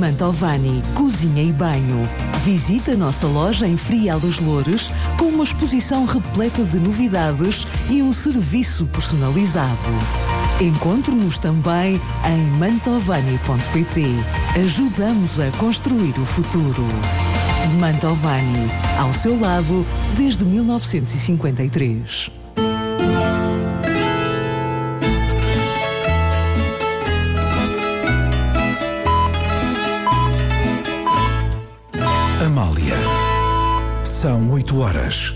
Mantovani, cozinha e banho. Visita a nossa loja em Frial dos Loures com uma exposição repleta de novidades e um serviço personalizado. Encontre-nos também em mantovani.pt. Ajudamos a construir o futuro. Mantovani, ao seu lado desde 1953. Amália. São 8 horas.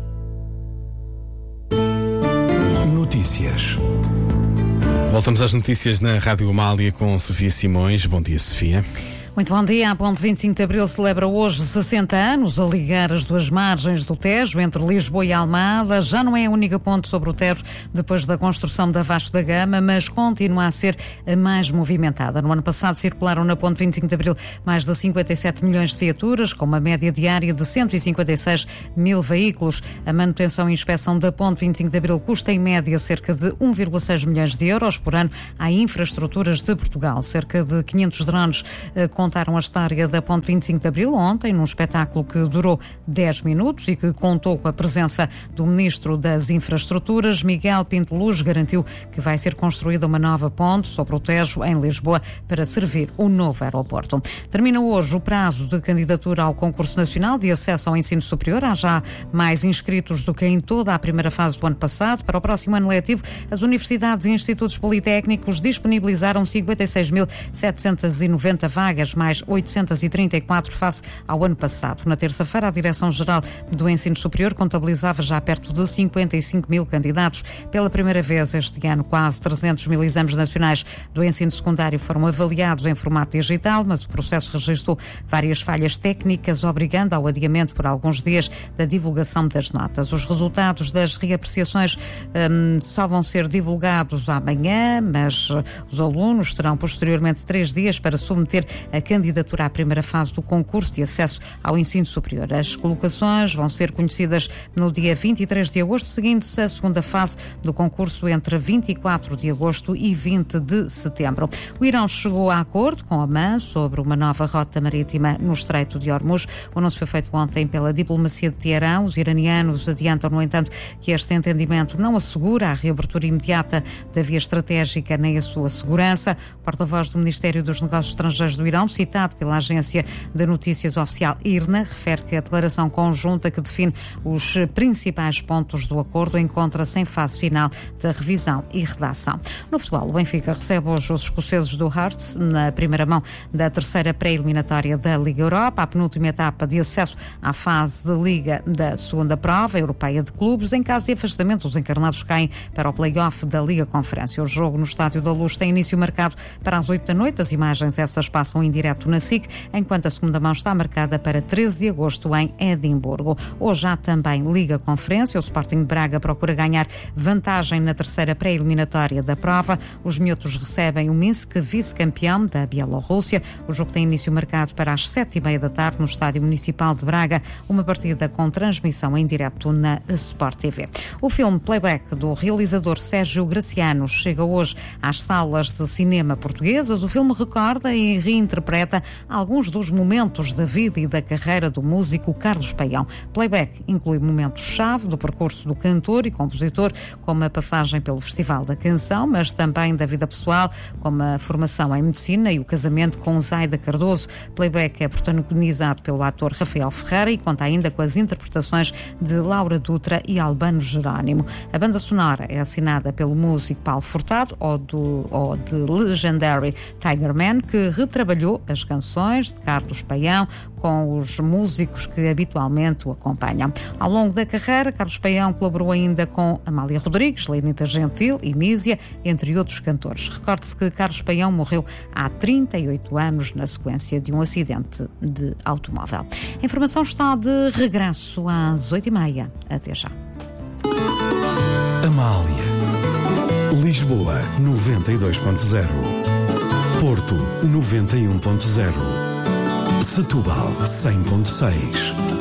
Notícias. Voltamos às notícias na Rádio Amália com Sofia Simões. Bom dia, Sofia. Muito bom dia. A Ponte 25 de Abril celebra hoje 60 anos a ligar as duas margens do Tejo, entre Lisboa e Almada. Já não é a única ponte sobre o Tejo depois da construção da Vasco da Gama, mas continua a ser a mais movimentada. No ano passado circularam na Ponte 25 de Abril mais de 57 milhões de viaturas, com uma média diária de 156 mil veículos. A manutenção e inspeção da Ponte 25 de Abril custa em média cerca de 1,6 milhões de euros por ano à Infraestruturas de Portugal. Cerca de 500 drones contaram a história da Ponte 25 de Abril ontem, num espetáculo que durou 10 minutos e que contou com a presença do Ministro das Infraestruturas. Miguel Pinto Luz garantiu que vai ser construída uma nova ponte sobre o Tejo, em Lisboa, para servir o novo aeroporto. Termina hoje o prazo de candidatura ao concurso nacional de acesso ao ensino superior. Há já mais inscritos do que em toda a primeira fase do ano passado. Para o próximo ano letivo, as universidades e institutos politécnicos disponibilizaram 56.790 vagas, mais 834 face ao ano passado. Na terça-feira, a Direção-Geral do Ensino Superior contabilizava já perto de 55 mil candidatos. Pela primeira vez este ano, quase 300 mil exames nacionais do ensino secundário foram avaliados em formato digital, mas o processo registrou várias falhas técnicas, obrigando ao adiamento por alguns dias da divulgação das notas. Os resultados das reapreciações só vão ser divulgados amanhã, mas os alunos terão posteriormente 3 dias para submeter a candidatura à primeira fase do concurso de acesso ao ensino superior. As colocações vão ser conhecidas no dia 23 de agosto, seguindo-se a segunda fase do concurso entre 24 de agosto e 20 de setembro. O Irão chegou a acordo com Omã sobre uma nova rota marítima no Estreito de Hormuz. O anúncio foi feito ontem pela diplomacia de Teherão. Os iranianos adiantam, no entanto, que este entendimento não assegura a reabertura imediata da via estratégica nem a sua segurança. O porta-voz do Ministério dos Negócios Estrangeiros do Irão, citado pela agência de notícias oficial IRNA, refere que a declaração conjunta que define os principais pontos do acordo encontra-se em fase final da revisão e redação. No futebol, o Benfica recebe hoje os escoceses do Hearts na primeira mão da terceira pré-eliminatória da Liga Europa, a penúltima etapa de acesso à fase de Liga da segunda prova europeia de clubes. Em caso de afastamento, os encarnados caem para o play-off da Liga Conferência. O jogo no Estádio da Luz tem início marcado para as 8 da noite. As imagens essas passam em direto na SIC, enquanto a segunda mão está marcada para 13 de agosto em Edimburgo. Hoje há também Liga Conferência. O Sporting de Braga procura ganhar vantagem na terceira pré-eliminatória da prova. Os miúdos recebem o Minsk, vice-campeão da Bielorrússia. O jogo tem início marcado para as 7h30 da tarde no Estádio Municipal de Braga, uma partida com transmissão em direto na Sport TV. O filme Playback, do realizador Sérgio Graciano, chega hoje às salas de cinema portuguesas. O filme recorda e reinterpreta alguns dos momentos da vida e da carreira do músico Carlos Paião. Playback inclui momentos-chave do percurso do cantor e compositor, como a passagem pelo Festival da Canção, mas também da vida pessoal, como a formação em medicina e o casamento com Zaida Cardoso. Playback é protagonizado pelo ator Rafael Ferreira e conta ainda com as interpretações de Laura Dutra e Albano Jerónimo. A banda sonora é assinada pelo músico Paulo Furtado, ou de Legendary Tiger Man, que retrabalhou as canções de Carlos Paião com os músicos que habitualmente o acompanham. Ao longo da carreira, Carlos Paião colaborou ainda com Amália Rodrigues, Lenita Gentil e Mísia, entre outros cantores. Recorde-se que Carlos Paião morreu há 38 anos na sequência de um acidente de automóvel. A informação está de regresso às 8h30. Até já. Amália. Lisboa 92.0. Porto 91.0. Setúbal 100.6.